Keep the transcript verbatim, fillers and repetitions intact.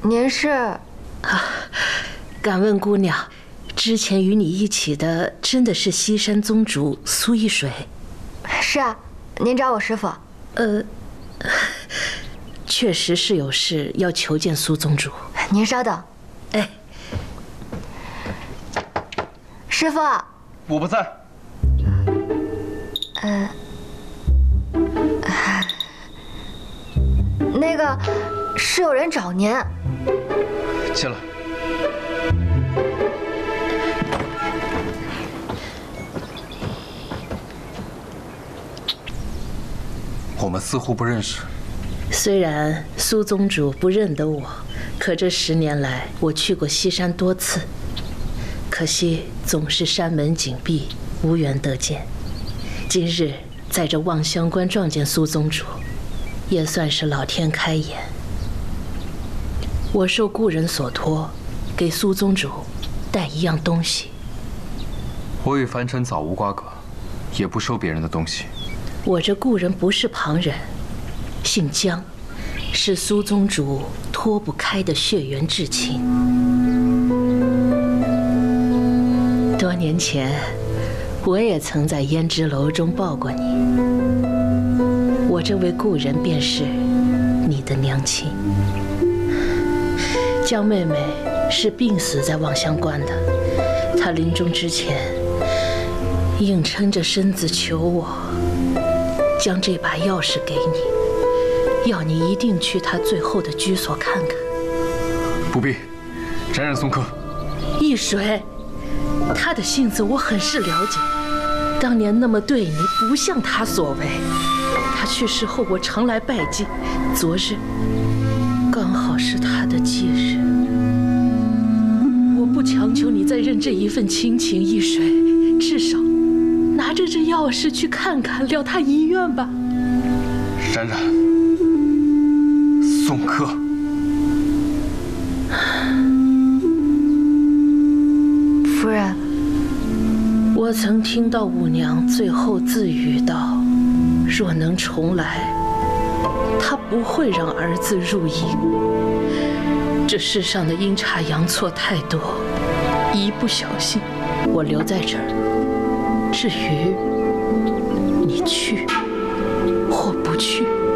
您是？ 啊，敢问姑娘，之前与你一起的真的是西山宗主苏一水？ 是啊，您找我师父？ 呃，确实是有事要求见苏宗主。 您稍等。 哎， 师父， 我不在。 呃，那个是有人找您。 进来。我们似乎不认识。 虽然苏宗主不认得我，可这十年来我去过西山多次，可惜总是山门紧闭，无缘得见。今日在这望乡关撞见苏宗主，也算是老天开眼。我受故人所托，给苏宗主带一样东西。 我与凡尘早无瓜葛，也不收别人的东西。 我这故人不是旁人，姓江，是苏宗主脱不开的血缘至亲。多年前，我也曾在胭脂楼中抱过你。我这位故人便是你的娘亲。江妹妹是病死在望乡关的，她临终之前硬撑着身子求我，将这把钥匙给你，要你一定去她最后的居所看看。 不必，沾染送客。 一水，他的性子我很是了解。当年那么对你，不像他所为。他去世后，我常来拜祭。昨日刚好是他的忌日。我不强求你再认这一份亲情，一水，至少拿着这钥匙去看看，了他遗愿吧。 冉冉，送客。 夫人， 我曾听到五娘最后自语道：“若能重来，她不会让儿子入营。”这世上的阴差阳错太多，一不小心，我留在这儿。至于你去或不去，